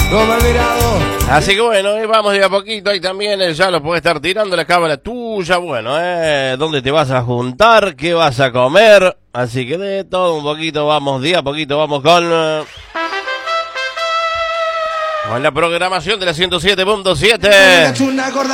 No me he mirado. Así que bueno, vamos de a poquito. Ahí también ya lo puedes estar tirando la cámara tuya. Bueno, ¿dónde te vas a juntar? ¿Qué vas a comer? Así que de todo un poquito vamos, de a poquito vamos con la programación de la 107.7.